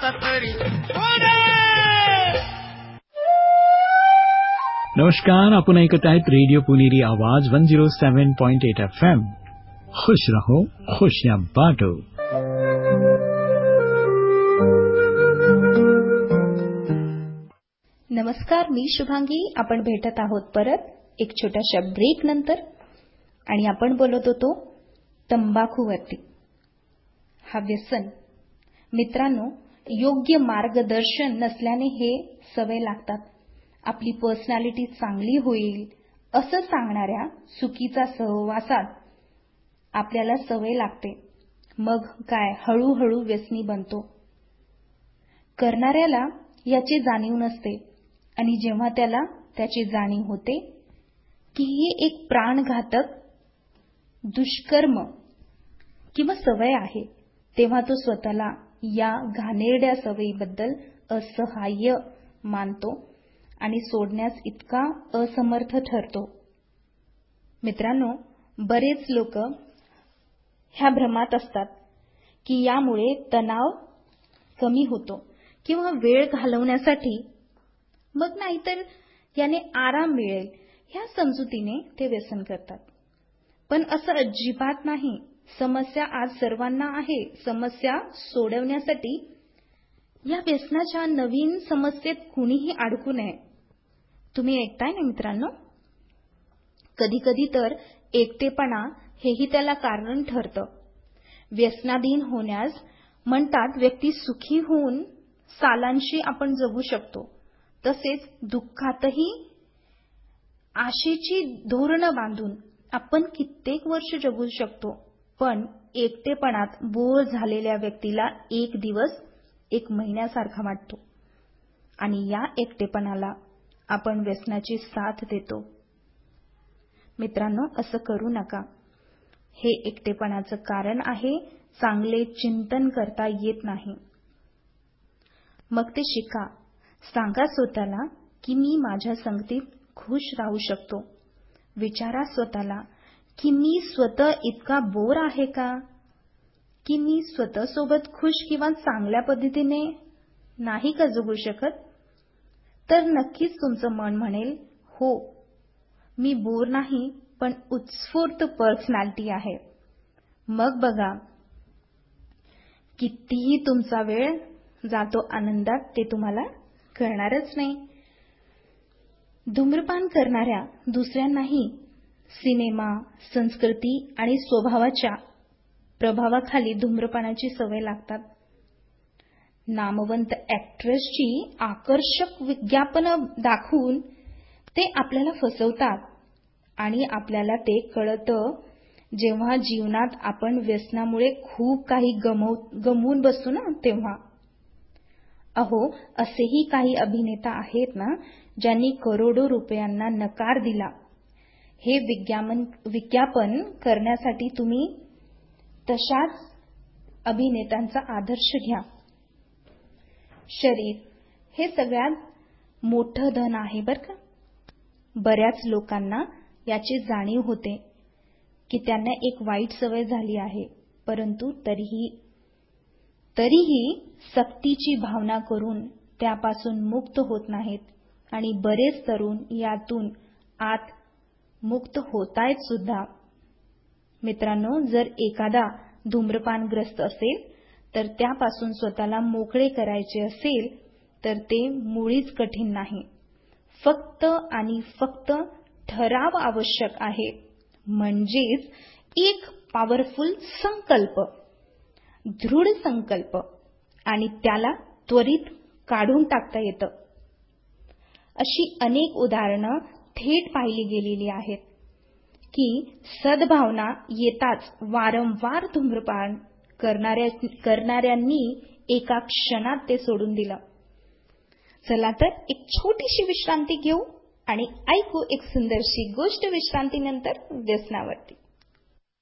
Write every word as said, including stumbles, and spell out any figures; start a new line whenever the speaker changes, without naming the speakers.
झाला तरी पुणे.
नमस्कार, आपण ऐकत आहेत रेडिओ पुणेरी आवाज वन झिरो सेवन पॉइंट एट एफ एम. खुश रहो, खुशियां बांटो.
नमस्कार, मी शुभांगी. आपण भेटत आहोत परत एक छोट्याशा ब्रेक नंतर आणि आपण बोलत होतो तंबाखूवरती. हा व्यसन मित्रांनो, योग्य मार्गदर्शन नसल्याने हे सवय लागतात. आपली पर्सनॅलिटी चांगली होईल असं सांगणाऱ्या चुकीचा सहवासात आपल्याला सवय लागते. मग काय हळूहळू व्यसनी बनतो. करणाऱ्याला याची जाणीव नसते आणि जेव्हा त्याला त्याची जाणीव होते की ही एक प्राणघातक दुष्कर्म किंवा सवय आहे, तेव्हा तो स्वतःला या घाणेरड्या सवयीबद्दल असहाय्य मानतो आणि सोडण्यास इतका असमर्थ ठरतो. मित्रांनो, बरेच लोक ह्या भ्रमात असतात की यामुळे तणाव कमी होतो किंवा वेळ घालवण्यासाठी, मग नाहीतर याने आराम मिळेल, ह्या समजुतीने ते व्यसन करतात. पण असं अजिबात नाही. समस्या आज सर्वांना आहे. समस्या सोडवण्यासाठी या व्यसनाच्या नवीन समस्येत कुणीही अडकू नये. तुम्ही ऐकताय ना मित्रांनो? कधी कधी तर एकटेपणा हेही त्याला कारण ठरतं. व्यसनाधीन होण्यास म्हणतात व्यक्ती सुखी होऊन सालांशी आपण जगू शकतो, तसेच दुःखातही आशेची धोरणं बांधून आपण कित्येक वर्ष जगू शकतो. पण एकटेपणात बोर झालेल्या व्यक्तीला एक दिवस एक महिन्यासारखा वाटतो आणि या एकटेपणाला आपण व्यसनाची साथ देतो. मित्रांनो, असं करू नका. हे एकटेपणाचं कारण आहे. चांगले चिंतन करता येत नाही. मग ते शिका. सांगा स्वतःला की मी माझ्या संगतीत खुश राहू शकतो. विचारा स्वतःला की मी स्वतः इतका बोर आहे का, की मी स्वतः सोबत खुश किंवा चांगल्या पद्धतीने नाही का जगू शकत. तर नक्कीच तुमचं मन म्हणेल, हो, मी बोर नाही, पण उत्स्फूर्त पर्सनॅलिटी आहे. मग बघा, कितीही तुमचा वेळ जातो आनंदात ते तुम्हाला कळणारच नाही. धूम्रपान करणाऱ्या दुसऱ्यांनाही सिनेमा, संस्कृती आणि स्वभावाच्या प्रभावाखाली धूम्रपानाची सवय लागतात. नामवंत ॲक्ट्रेसची आकर्षक विज्ञापनं दाखवून ते आपल्याला फसवतात आणि आपल्याला ते कळतं जेव्हा जीवनात आपण व्यसनामुळे खूप काही गमव गमवून बसतो ना तेव्हा. अहो, असेही काही अभिनेता आहेत ना ज्यांनी करोडो रुपयांना नकार दिला. हे विज्ञापन विज्ञापन करण्यासाठी तुम्ही तशाच अभिनेत्यांचा आदर्श घ्या. शरीर हे सगळ्यात मोठं धन आहे बरं का. बऱ्याच लोकांना याची जाणीव होते की त्यांना एक वाईट सवय झाली आहे, परंतु तरीही तरीही सक्तीची भावना करून त्यापासून मुक्त होत नाहीत आणि बरेच तरुण यातून आत मुक्त होतायत सुद्धा. मित्रांनो, जर एखादा धूम्रपानग्रस्त असेल तर त्यापासून स्वतःला मोकळे करायचे असेल तर ते मुळीच कठीण नाही. फक्त आणि फक्त ठराव आवश्यक आहे, म्हणजेच एक पॉवरफुल संकल्प, दृढ संकल्प, आणि त्याला त्वरित काढून टाकता येतं. अशी अनेक उदाहरणं थेट पाहिली गेलेली आहेत की सद्भावना येताच वारंवार धूम्रपान करणाऱ्या करणाऱ्यांनी एका क्षणात ते सोडून दिलं. चला तर एक छोटीशी विश्रांती घेऊ आणि ऐकू एक सुंदरशी गोष्ट विश्रांतीनंतर व्यसनावरती.